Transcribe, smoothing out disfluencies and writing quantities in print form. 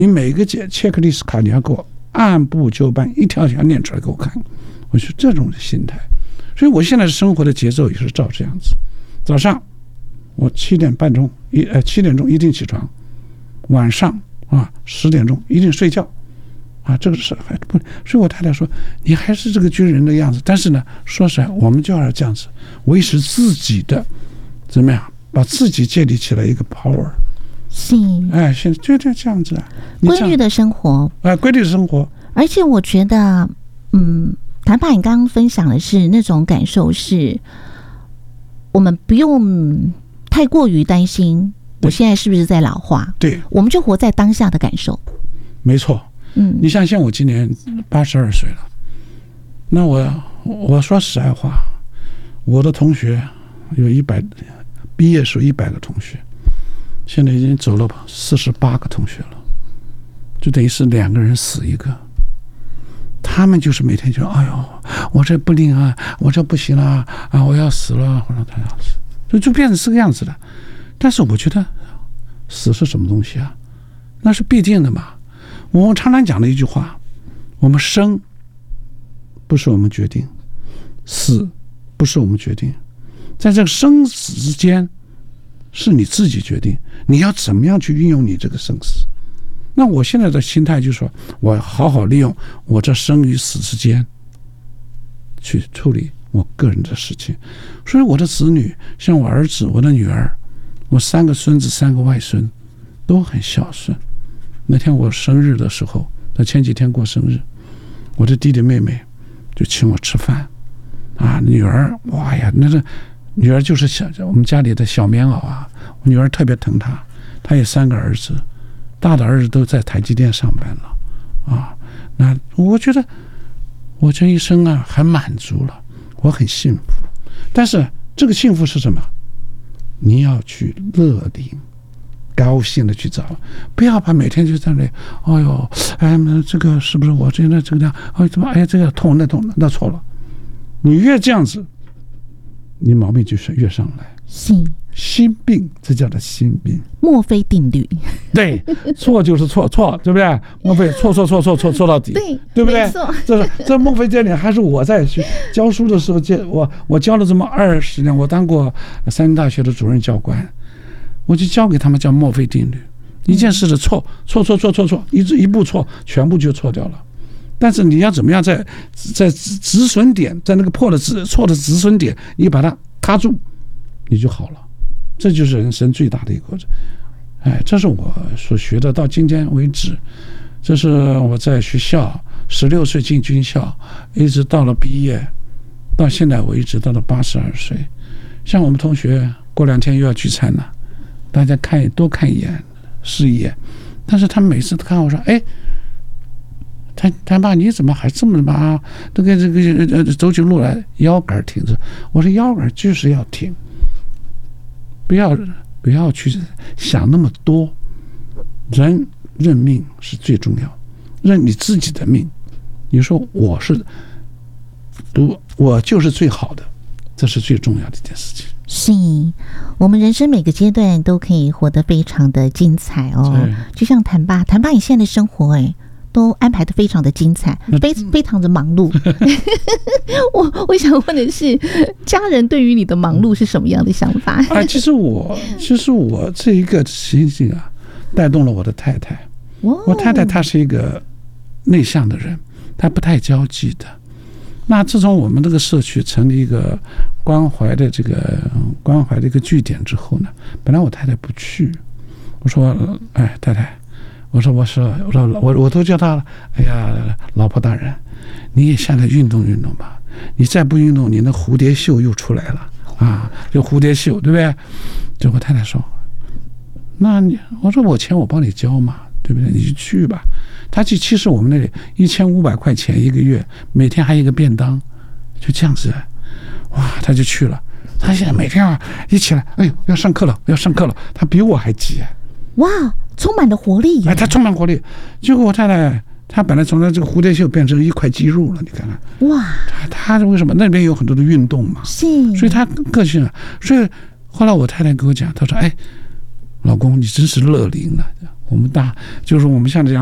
你每个checklist 卡你要给我按部就班，一条条念出来给我看。我是这种心态，所以我现在生活的节奏也是照这样子。早上我7点钟一定起床，晚上10点钟一定睡觉。这个是还不，所以我太太说你还是这个军人的样子。但是呢，说实在，我们就要这样子维持自己的怎么样，把自己建立起来一个 power。 是， 现在就这样子规律的生活， 规律的生活。而且我觉得，谭爸，你刚刚分享的是那种感受，是我们不用太过于担心我现在是不是在老化， 对， 我们就活在当下的感受。 没错。你像我今年82岁了，那我说实在话，我的同学有毕业时候100个同学，现在已经走了48个同学了，就等于是2个人死1个。他们就是每天就哎呦，我这不灵啊，我这不行了我要死了，或者他要死，就变成这个样子了。但是我觉得死是什么东西啊？那是必定的嘛。我们常常讲的一句话，我们生不是我们决定，死不是我们决定，在这个生死之间是你自己决定，你要怎么样去运用你这个生死。那我现在的心态就是说，我好好利用我这生与死之间去处理我个人的事情。所以我的子女，像我儿子、我的女儿，我3个孙子、3个外孙都很孝顺。那天我生日的时候，他前几天过生日，我的弟弟妹妹就请我吃饭女儿，哇呀，那个女儿就是我们家里的小棉袄我女儿特别疼她，她有3个儿子，大的儿子都在台积电上班了那我觉得我这一生很满足了，我很幸福。但是这个幸福是什么？你要去乐龄，高兴的去找，不要把每天就在那里，这个是不是我这个样？怎么这个痛那痛，那错了。你越这样子，你毛病就是越上来。心病，这叫做心病。墨菲定律。对，错就是错，对不对？墨菲错到底，对不对？这墨菲定律还是我在教书的时候我教了这么20年，我当过三林大学的主任教官。我就教给他们叫墨菲定律，一件事的错，一步错，全部就错掉了。但是你要怎么样在止损点，在那个错的止损点，你把它卡住，你就好了。这就是人生最大的一个过程。这是我所学的，到今天为止，这是我在学校16岁进军校，一直到了毕业，到现在我一直到了82岁。像我们同学过2天又要聚餐了。大家多看一眼，视一眼，但是他每次都看我说：“他爸你怎么还这么这个走起路来腰杆挺着。”我说：“腰杆就是要挺，不要去想那么多。人认命是最重要，认你自己的命。你说我就是最好的，这是最重要的一件事情。”是我们人生每个阶段都可以活得非常的精彩就像谭爸，你现在的生活都安排得非常的精彩，非常的忙碌。我想问的是，家人对于你的忙碌是什么样的想法？其实我这一个情形带动了我的太太。我太太她是一个内向的人，她不太交际的。那自从我们这个社区成立一个关怀的一个据点之后呢，本来我太太不去，我说太太，我都叫她老婆大人，你也下来运动运动吧，你再不运动，你那蝴蝶袖又出来了就蝴蝶袖，对不对？就我太太说，我说我钱我帮你交嘛，对不对？你就去吧。他其实我们那里1500块钱1个月，每天还有一个便当，就这样子，他就去了。他现在每天一起来，要上课了，他比我还急充满了活力他充满活力。结果我太太她本来从这个蝴蝶袖变成一块肌肉了，你看看他为什么那边有很多的运动嘛，所以他个性所以后来我太太跟我讲，她说老公你真是乐龄了。 就是我们像这样